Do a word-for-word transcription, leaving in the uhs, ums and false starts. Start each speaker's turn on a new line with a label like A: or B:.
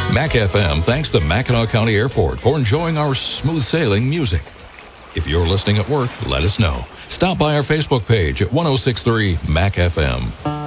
A: Mac F M thanks the Mackinac County Airport for enjoying our smooth sailing music. If you're listening at work, let us know. Stop by our Facebook page at ten sixty-three Mac F M.